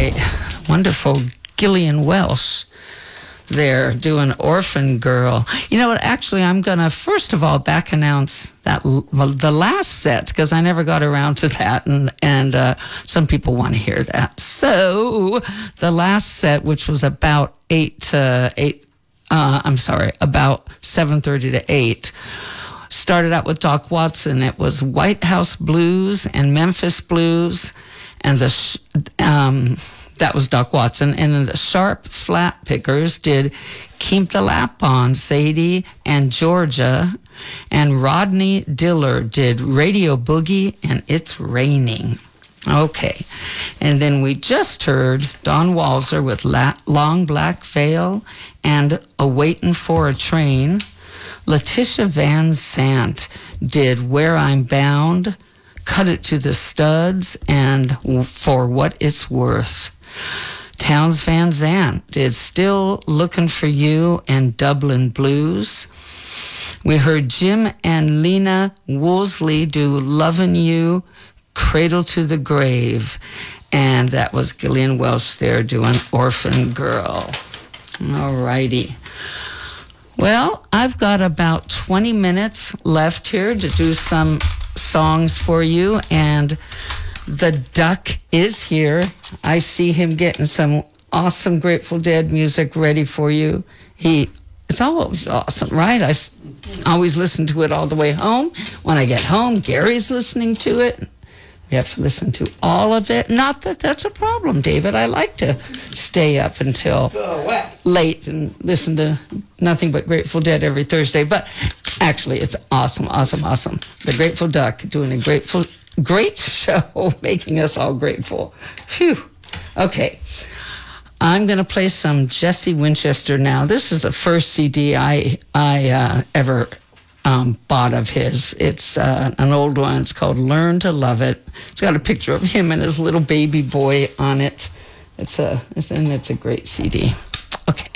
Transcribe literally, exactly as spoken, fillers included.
by wonderful Gillian Welsh. There doing Orphan Girl. You know what? Actually, I'm going to first of all back announce that well, the last set, because I never got around to that, and and uh, some people want to hear that. So the last set, which was about eight to eight, uh, I'm sorry, about seven thirty to eight, started out with Doc Watson. It was White House Blues and Memphis Blues, and the sh- um. That was Doc Watson. And then the Sharp Flat Pickers did Keep the Lap On, Sadie and Georgia. And Rodney Diller did Radio Boogie and It's Raining. Okay. And then we just heard Don Walzer with La- Long Black Veil and A Waitin' for a Train. Letitia Van Sant did Where I'm Bound, Cut It to the Studs, and For What It's Worth. Towns Van Zandt did Still Looking for You and Dublin Blues. We heard Jim and Lena Woolsey do Lovin' You, Cradle to the Grave. And that was Gillian Welsh there doing Orphan Girl. All righty. Well, I've got about twenty minutes left here to do some songs for you, and the Duck is here. I see him getting some awesome Grateful Dead music ready for you. He, it's always awesome, right? I s- always listen to it all the way home. When I get home, Gary's listening to it. We have to listen to all of it. Not that that's a problem, David. I like to stay up until late and listen to nothing but Grateful Dead every Thursday. But actually, it's awesome, awesome, awesome. The Grateful Duck doing a grateful Great show, making us all grateful. Phew. Okay. I'm going to play some Jesse Winchester now. This is the first C D I I uh, ever um, bought of his. It's uh, an old one. It's called Learn to Love It. It's got a picture of him and his little baby boy on it. It's a, it's, and it's a great C D. Okay.